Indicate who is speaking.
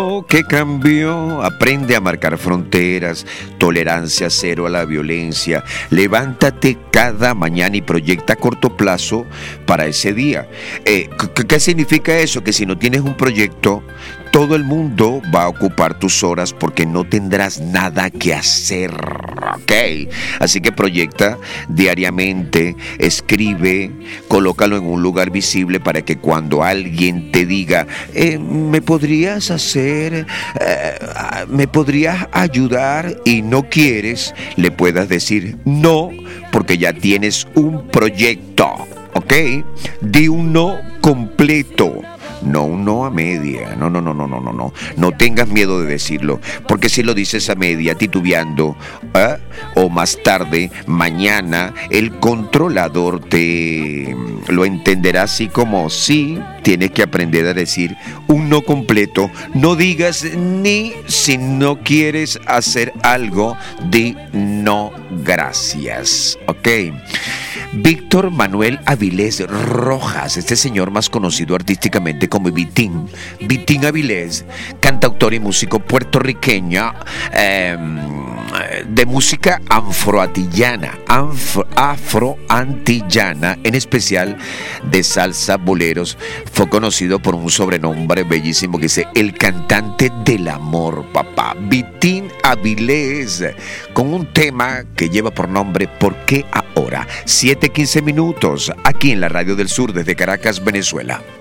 Speaker 1: ¿Qué cambió? Aprende a marcar fronteras, tolerancia cero a la violencia. Levántate cada mañana y proyecta a corto plazo para ese día. ¿Qué significa eso? Que si no tienes un proyecto, todo el mundo va a ocupar tus horas porque no tendrás nada que hacer, ¿ok? Así que proyecta diariamente, escribe, colócalo en un lugar visible para que cuando alguien te diga, ¿me podrías hacer, me podrías ayudar? Y no quieres, le puedas decir no, porque ya tienes un proyecto, ¿ok? Di un no completo. No un no a media, no tengas miedo de decirlo, porque si lo dices a media, titubeando, o más tarde, mañana, el controlador te lo entenderá así como sí, tienes que aprender a decir un no completo. No digas ni si no quieres hacer algo, di no gracias, ¿ok? Víctor Manuel Avilés Rojas, este señor más conocido artísticamente como Vitín Avilés, cantautor y músico puertorriqueño de música afroantillana, en especial de salsa, boleros. Fue conocido por un sobrenombre bellísimo que dice el cantante del amor, papá. Vitín Avilés, con un tema que lleva por nombre ¿Por qué ahora? 7:15 minutos, aquí en la Radio del Sur desde Caracas, Venezuela.